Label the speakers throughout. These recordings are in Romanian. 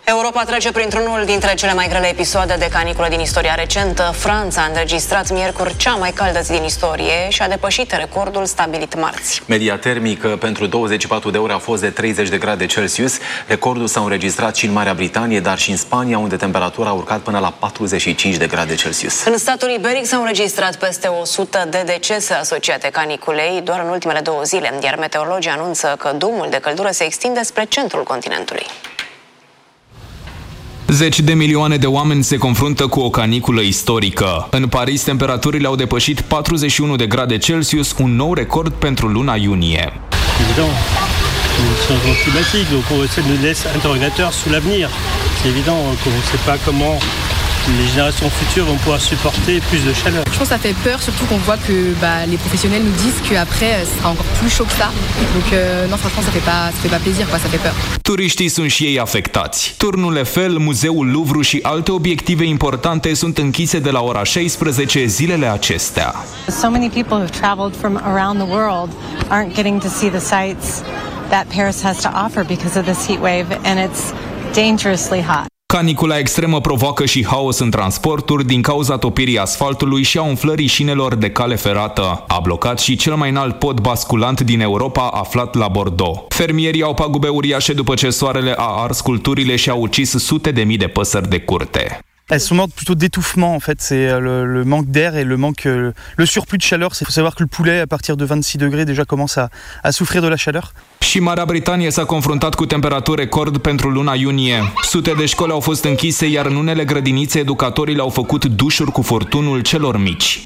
Speaker 1: Europa trece printr-unul dintre cele mai grele episoade de caniculă din istoria recentă. Franța a înregistrat miercuri cea mai caldă zi din istorie și a depășit recordul stabilit marți.
Speaker 2: Media termică pentru 24 de ore a fost de 30 de grade Celsius. Recordul s-a înregistrat și în Marea Britanie, dar și în Spania, unde temperatura a urcat până la 45 de grade Celsius.
Speaker 1: În statul iberic s-au înregistrat peste 100 de decese asociate caniculei doar în ultimele 2 zile, iar meteorologii anunță că drumul de căldură se extinde spre centrul continentului.
Speaker 3: Zeci de milioane de oameni se confruntă cu o caniculă istorică. În Paris, temperaturile au depășit 41 de grade Celsius, un nou record pentru luna iunie.
Speaker 4: Evident, le changement climatique, donc ça nous laisse interrogateurs sur l'avenir. C'est évident qu'on ne sait pas comment les générations futures vont pouvoir supporter plus de chaleur.
Speaker 5: Je pense que ça fait peur, surtout qu'on voit que les professionnels nous disent qu'après, ce sera encore plus chaud que ça. Donc non, franchement, ça fait pas plaisir, quoi, ça fait peur.
Speaker 3: Turiștii sunt și ei afectați. Turnul Eiffel, Muzeul Louvre și alte obiective importante sunt închise de la ora 16 zilele acestea.
Speaker 6: So many people who've traveled from around the world aren't getting to see the sights that Paris has to offer because of this heat wave, and it's dangerously hot.
Speaker 3: Canicula extremă provoacă și haos în transporturi din cauza topirii asfaltului și a umflării șinelor de cale ferată. A blocat și cel mai înalt pod basculant din Europa aflat la Bordeaux. Fermierii au pagube uriașe după ce soarele a ars culturile și a ucis sute de mii de păsări de curte.
Speaker 7: Elles sont mortes plutôt d'étouffement en fait, c'est le manque d'air et le surplus de chaleur. Il faut savoir que le poulet à partir de 26 degrés déjà commence à souffrir de la chaleur.
Speaker 3: Și Marea Britanie s-a confruntat cu temperaturi record pentru luna iunie. Sute de școli au fost închise, iar în unele grădinițe educatorii le-au făcut dușuri cu furtunul celor mici.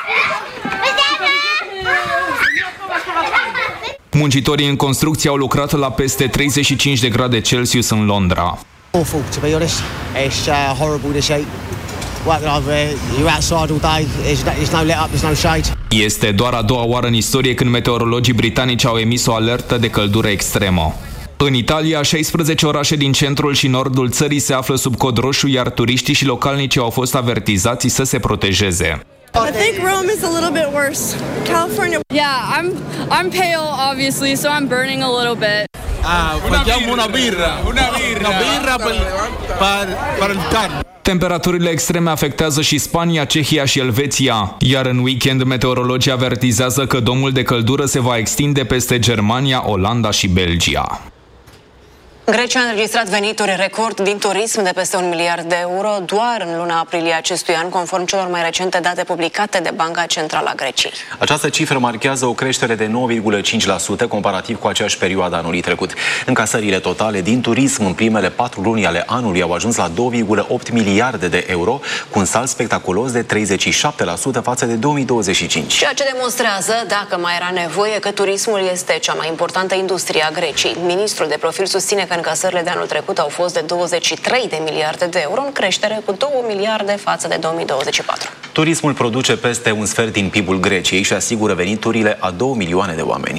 Speaker 3: Muncitorii în construcție au lucrat la peste 35 de grade Celsius în Londra.
Speaker 8: Awful, to be honest. It's horrible this heat. Working over here, you're outside all day. There's no let up, there's no shade.
Speaker 3: Este doar a doua oară în istorie când meteorologii britanici au emis o alertă de căldură extremă. În Italia, 16 orașe din centrul și nordul țării se află sub cod roșu, iar turiștii și localnicii au fost avertizați să se protejeze.
Speaker 9: I think Rome is a little bit worse. California.
Speaker 10: Yeah, I'm pale obviously, so I'm burning a little bit.
Speaker 11: Facciamo una birra per il caldo.
Speaker 3: Temperaturile extreme afectează și Spania, Cehia și Elveția, iar în weekend meteorologii avertizează că domul de căldură se va extinde peste Germania, Olanda și Belgia.
Speaker 1: Grecia a înregistrat venituri record din turism de peste 1 miliard de euro doar în luna aprilie acestui an, conform celor mai recente date publicate de Banca Centrală a Greciei.
Speaker 2: Această cifră marchează o creștere de 9,5% comparativ cu aceeași perioadă anului trecut. Încasările totale din turism în primele 4 luni ale anului au ajuns la 2,8 miliarde de euro, cu un salt spectaculos de 37% față de 2025.
Speaker 1: Ceea ce demonstrează, dacă mai era nevoie, că turismul este cea mai importantă industrie a Greciei. Ministrul de profil susține că încasările de anul trecut au fost de 23 de miliarde de euro, în creștere cu 2 miliarde față de 2024.
Speaker 2: Turismul produce peste un sfert din PIB-ul Greciei și asigură veniturile a 2 milioane de oameni.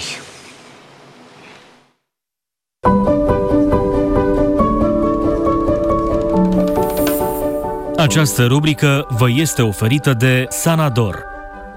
Speaker 12: Această rubrică vă este oferită de Sanador.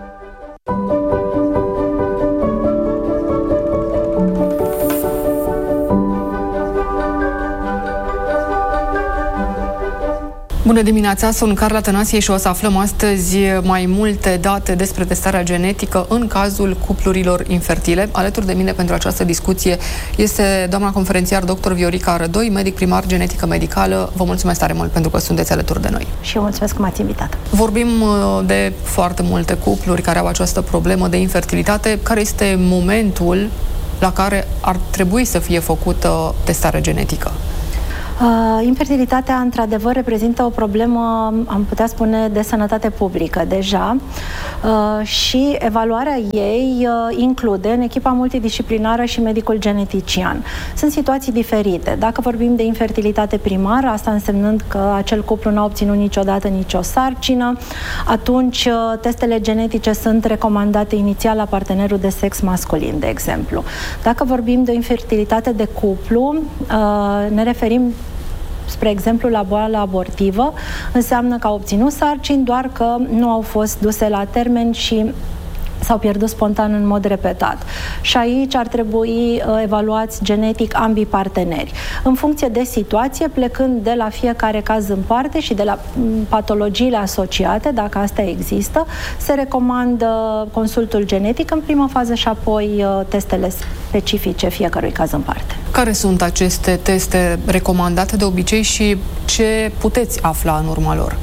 Speaker 5: Bună dimineața, sunt Carla Tănasie și o să aflăm astăzi mai multe date despre testarea genetică în cazul cuplurilor infertile. Alături de mine pentru această discuție este doamna conferențiar dr. Viorica Rădoi, medic primar genetică medicală. Vă mulțumesc tare mult pentru că sunteți alături de noi.
Speaker 13: Și eu mulțumesc că m-ați invitat.
Speaker 5: Vorbim de foarte multe cupluri care au această problemă de infertilitate. Care este momentul la care ar trebui să fie făcută testarea genetică?
Speaker 13: Infertilitatea, într-adevăr, reprezintă o problemă, am putea spune, de sănătate publică deja și evaluarea ei include în echipa multidisciplinară și medicul genetician. Sunt situații diferite. Dacă vorbim de infertilitate primară, asta însemnând că acel cuplu n-a obținut niciodată nicio sarcină, atunci testele genetice sunt recomandate inițial la partenerul de sex masculin, de exemplu. Dacă vorbim de infertilitate de cuplu, ne referim spre exemplu la boala abortivă, înseamnă că au obținut sarcini, doar că nu au fost duse la termen și s-au pierdut spontan în mod repetat. Și aici ar trebui evaluați genetic ambii parteneri. În funcție de situație, plecând de la fiecare caz în parte și de la patologiile asociate, dacă astea există, se recomandă consultul genetic în prima fază și apoi testele specifice fiecărui caz în parte.
Speaker 5: Care sunt aceste teste recomandate de obicei și ce puteți afla în urma lor?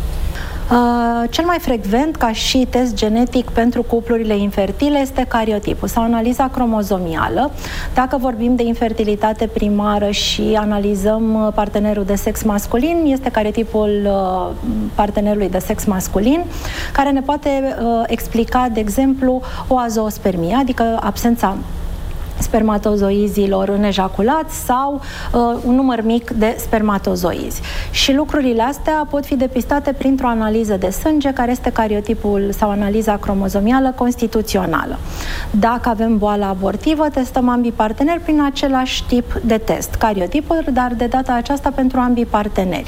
Speaker 13: Cel mai frecvent ca și test genetic pentru cuplurile infertile este cariotipul sau analiza cromozomială. Dacă vorbim de infertilitate primară și analizăm partenerul de sex masculin, este cariotipul partenerului de sex masculin, care ne poate explica, de exemplu, o azoospermie, adică absența spermatozoizilor în ejaculat sau un număr mic de spermatozoizi. Și lucrurile astea pot fi depistate printr-o analiză de sânge, care este cariotipul sau analiza cromozomială constituțională. Dacă avem boală abortivă, testăm ambii parteneri prin același tip de test, cariotipul, dar de data aceasta pentru ambii parteneri.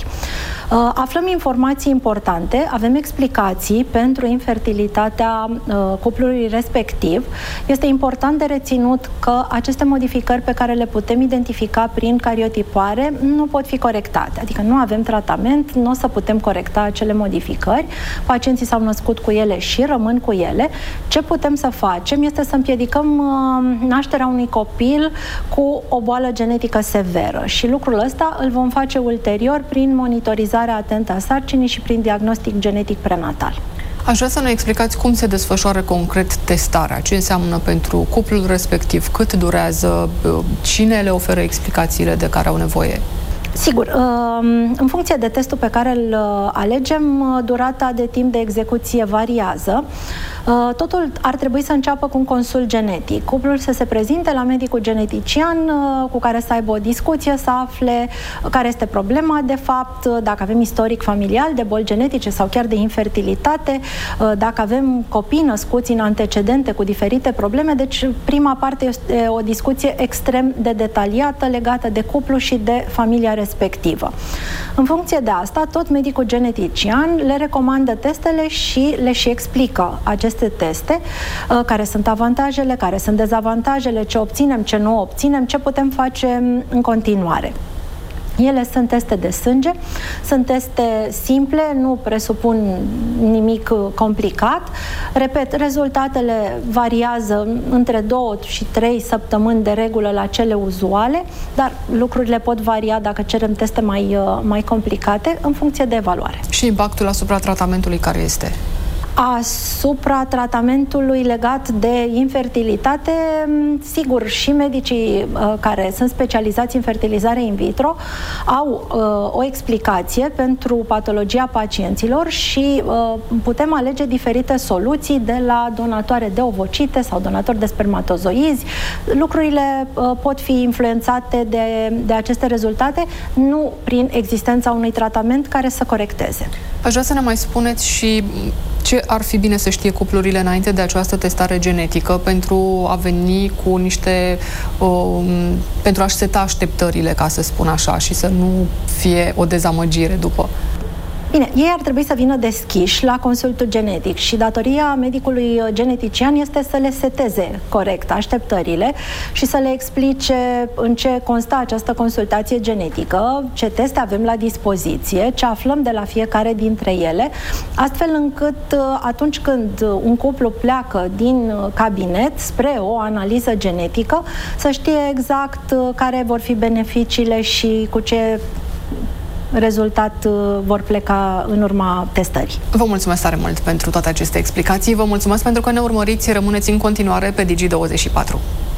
Speaker 13: Aflăm informații importante, avem explicații pentru infertilitatea cuplului respectiv. Este important de reținut că aceste modificări pe care le putem identifica prin cariotipare nu pot fi corectate. Adică nu avem tratament, nu o să putem corecta acele modificări. Pacienții s-au născut cu ele și rămân cu ele. Ce putem să facem este să împiedicăm nașterea unui copil cu o boală genetică severă. Și lucrul ăsta îl vom face ulterior prin monitorizarea atentă a sarcinii și prin diagnostic genetic prenatal.
Speaker 5: Aș vrea să ne explicați cum se desfășoară concret testarea, ce înseamnă pentru cuplul respectiv, cât durează, cine le oferă explicațiile de care au nevoie.
Speaker 13: Sigur, în funcție de testul pe care îl alegem, durata de timp de execuție variază. Totul ar trebui să înceapă cu un consult genetic. Cuplul să se prezinte la medicul genetician cu care să aibă o discuție, să afle care este problema de fapt, dacă avem istoric familial de boli genetice sau chiar de infertilitate, dacă avem copii născuți în antecedente cu diferite probleme. Deci prima parte este o discuție extrem de detaliată legată de cuplu și de familia respectivă. În funcție de asta, tot medicul genetician le recomandă testele și le și explică aceste teste, care sunt avantajele, care sunt dezavantajele, ce obținem, ce nu obținem, ce putem face în continuare. Ele sunt teste de sânge, sunt teste simple, nu presupun nimic complicat. Repet, rezultatele variază între 2 și 3 săptămâni de regulă la cele uzuale, dar lucrurile pot varia dacă cerem teste mai complicate în funcție de evaluare.
Speaker 5: Și impactul asupra tratamentului care este?
Speaker 13: Asupra tratamentului legat de infertilitate, sigur, și medicii care sunt specializați în fertilizare in vitro au o explicație pentru patologia pacienților și putem alege diferite soluții, de la donatoare de ovocite sau donatori de spermatozoizi. Lucrurile pot fi influențate de aceste rezultate, nu prin existența unui tratament care să corecteze.
Speaker 5: Aș vrea să ne mai spuneți și ce ar fi bine să știe cuplurile înainte de această testare genetică pentru a veni cu niște... pentru a-și seta așteptările, ca să spun așa, și să nu fie o dezamăgire după.
Speaker 13: Bine, ei ar trebui să vină deschiși la consultul genetic și datoria medicului genetician este să le seteze corect așteptările și să le explice în ce constă această consultație genetică, ce teste avem la dispoziție, ce aflăm de la fiecare dintre ele, astfel încât atunci când un cuplu pleacă din cabinet spre o analiză genetică, să știe exact care vor fi beneficiile și cu ce rezultat vor pleca în urma testării.
Speaker 5: Vă mulțumesc tare mult pentru toate aceste explicații. Vă mulțumesc pentru că ne urmăriți. Rămâneți în continuare pe Digi24.